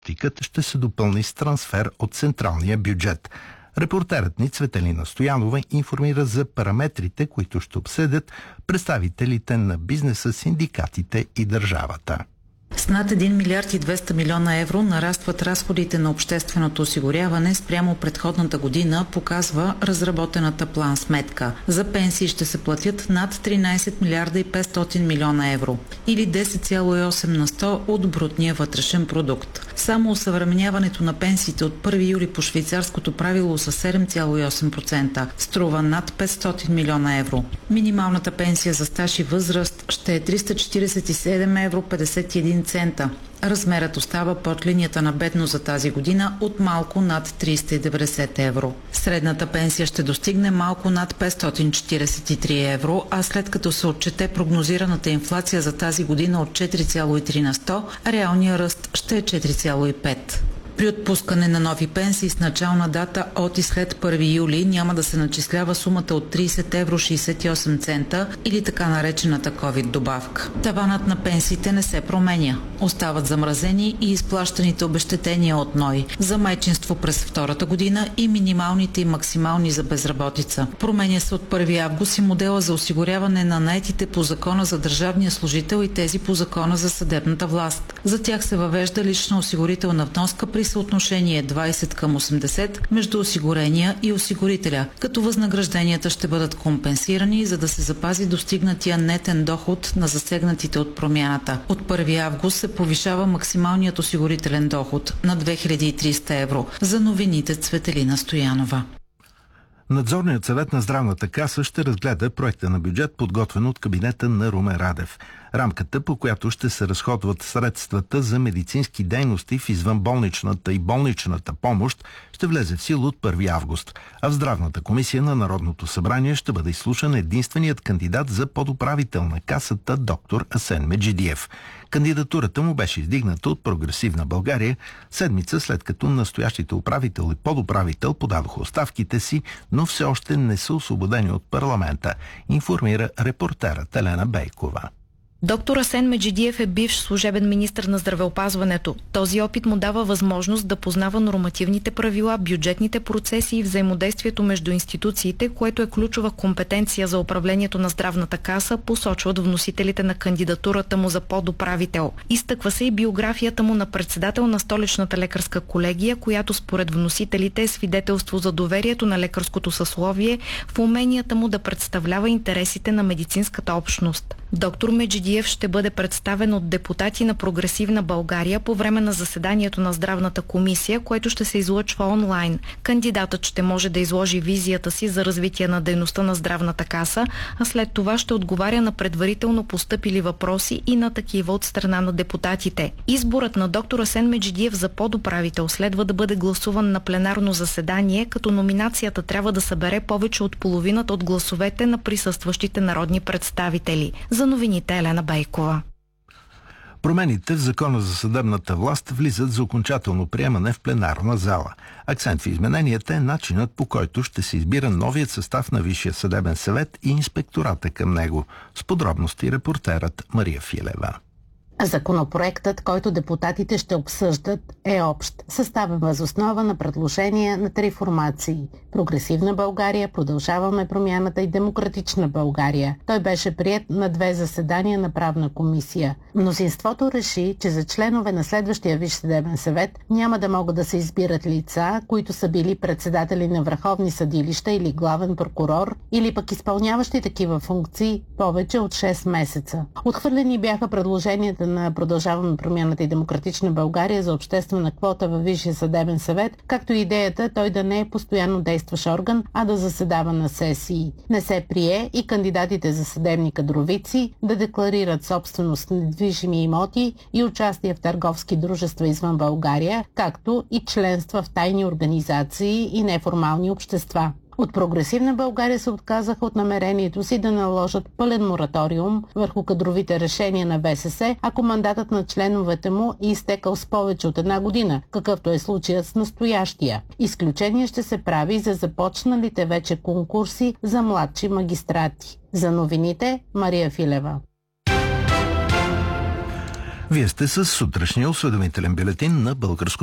Графикът ще се допълни с трансфер от централния бюджет. Репортерът ни Цветелина Стоянова информира за параметрите, които ще обсъдят представителите на бизнеса, синдикатите и държавата. С над 1 милиард и 200 милиона евро нарастват разходите на общественото осигуряване спрямо предходната година, показва разработената план-сметка. За пенсии ще се платят над 13 милиарда и 500 милиона евро, или 10,8 на 100 от брутния вътрешен продукт. Само осъвременяването на пенсиите от 1 юли по швейцарското правило с 7,8% струва над 500 милиона евро. Минималната пенсия за стаж и възраст ще е 347 евро 51 цента. Размерът остава под линията на бедност за тази година от малко над 390 евро. Средната пенсия ще достигне малко над 543 евро, а след като се отчете прогнозираната инфлация за тази година от 4,3 на 100, реалният ръст ще е 4,5. При отпускане на нови пенсии с начална дата от и след 1 юли няма да се начислява сумата от 30 евро 68 цента или така наречената COVID добавка. Таванът на пенсиите не се променя. Остават замразени и изплащаните обезщетения от НОИ за майчинство през втората година и минималните и максимални за безработица. Променя се от 1 август и модела за осигуряване на наетите по закона за държавния служител и тези по закона за съдебната власт. За тях се въвежда лична осигурителна вноска при съотношение 20:80 между осигурения и осигурителя, като възнагражденията ще бъдат компенсирани, за да се запази достигнатия нетен доход на засегнатите от промяната. От 1 август се повишава максималният осигурителен доход на 2300 евро. За новините Цветелина Стоянова. Надзорният съвет на Здравната каса ще разгледа проекта на бюджет, подготвен от кабинета на Румен Радев. Рамката, по която ще се разходват средствата за медицински дейности в извънболничната и болничната помощ, ще влезе в сила от 1 август. А в Здравната комисия на Народното събрание ще бъде изслушан единственият кандидат за подуправител на касата доктор Асен Меджидиев. Кандидатурата му беше издигната от Прогресивна България седмица след като настоящите управител и подуправител подадоха оставките си, но все още не са освободени от парламента, информира репортерът Елена Бейкова. Доктор Асен Меджидиев е бивш служебен министър на здравеопазването. Този опит му дава възможност да познава нормативните правила, бюджетните процеси и взаимодействието между институциите, което е ключова компетенция за управлението на Здравната каса, посочват вносителите на кандидатурата му за подуправител. Изтъква се и биографията му на председател на Столичната лекарска колегия, която според вносителите е свидетелство за доверието на лекарското съсловие в уменията му да представлява интересите на медицинската общност. Доктор Меджидиев ще бъде представен от депутати на Прогресивна България по време на заседанието на Здравната комисия, което ще се излъчва онлайн. Кандидатът ще може да изложи визията си за развитие на дейността на Здравната каса, а след това ще отговаря на предварително постъпили въпроси и на такива от страна на депутатите. Изборът на доктор Асен Меджидиев за подуправител следва да бъде гласуван на пленарно заседание, като номинацията трябва да събере повече от половината от гласовете на присъстващите народни представители. За новините Елена Бейкова. Промените в Закона за съдебната власт влизат за окончателно приемане в пленарна зала. Акцент в измененията е начинът, по който ще се избира новият състав на Висшия съдебен съвет и инспектората към него. С подробности репортерът Мария Филева. Законопроектът, който депутатите ще обсъждат, е общ, съставен въз основа на предложения на 3 формации – Прогресивна България, Продължаваме промяната и Демократична България. Той беше приет на 2 заседания на правна комисия. Мнозинството реши, че за членове на следващия Висш съдебен съвет няма да могат да се избират лица, които са били председатели на върховни съдилища или главен прокурор, или пък изпълняващи такива функции повече от 6 месеца. Отхвърлени бяха предложенията на Продължаваме промяната и Демократична България за обществена квота във Висшия съдебен съвет, както и идеята той да не е постоянно действащ орган, а да заседава на сесии. Не се прие и кандидатите за съдебни кадровици да декларират собственост на недвижими имоти и участие в търговски дружества извън България, както и членства в тайни организации и неформални общества. От Прогресивна България се отказаха от намерението си да наложат пълен мораториум върху кадровите решения на ВСС, ако мандатът на членовете му е изтекал с повече от 1 година, какъвто е случаят с настоящия. Изключение ще се прави за започналите вече конкурси за младши магистрати. За новините Мария Филева. Вие сте с сутрешния осведомителен бюлетин на Българско